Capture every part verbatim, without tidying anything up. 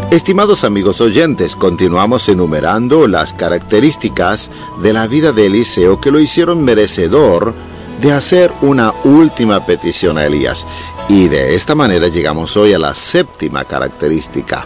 Estimados amigos oyentes, continuamos enumerando las características de la vida de Eliseo que lo hicieron merecedor de hacer una última petición a Elías. Y de esta manera llegamos hoy a la séptima característica.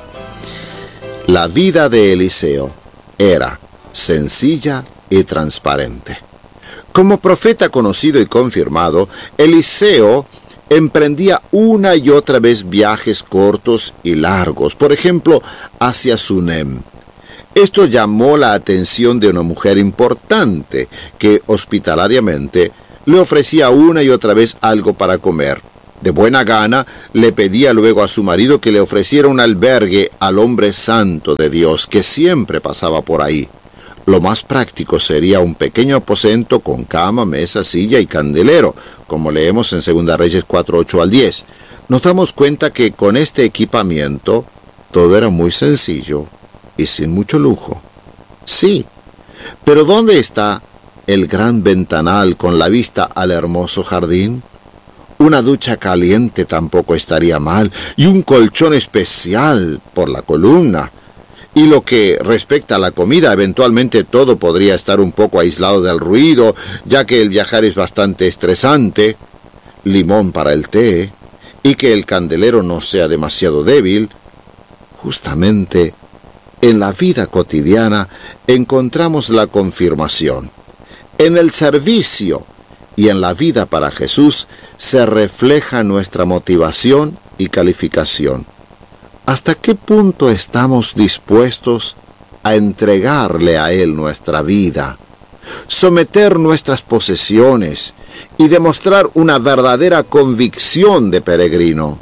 La vida de Eliseo era sencilla y transparente. Como profeta conocido y confirmado, Eliseo emprendía una y otra vez viajes cortos y largos, por ejemplo, hacia Sunem. Esto llamó la atención de una mujer importante que hospitalariamente le ofrecía una y otra vez algo para comer. De buena gana, le pedía luego a su marido que le ofreciera un albergue al hombre santo de Dios que siempre pasaba por ahí. Lo más práctico sería un pequeño aposento con cama, mesa, silla y candelero, como leemos en Segunda Reyes cuatro, ocho al diez. Nos damos cuenta que con este equipamiento todo era muy sencillo y sin mucho lujo. Sí, pero ¿dónde está el gran ventanal con la vista al hermoso jardín? Una ducha caliente tampoco estaría mal, y un colchón especial por la columna. Y lo que respecta a la comida, eventualmente todo podría estar un poco aislado del ruido, ya que el viajar es bastante estresante. Limón para el té, y que el candelero no sea demasiado débil. Justamente en la vida cotidiana encontramos la confirmación. En el servicio y en la vida para Jesús se refleja nuestra motivación y calificación. ¿Hasta qué punto estamos dispuestos a entregarle a Él nuestra vida, someter nuestras posesiones y demostrar una verdadera convicción de peregrino?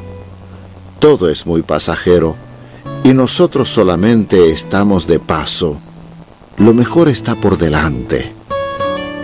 Todo es muy pasajero y nosotros solamente estamos de paso. Lo mejor está por delante.